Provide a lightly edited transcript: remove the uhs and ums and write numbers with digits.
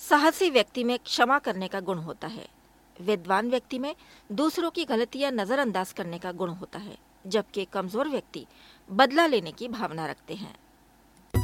साहसी व्यक्ति में क्षमा करने का गुण होता है। विद्वान व्यक्ति में दूसरों की गलतियां नजरअंदाज करने का गुण होता है, जबकि कमजोर व्यक्ति बदला लेने की भावना रखते हैं।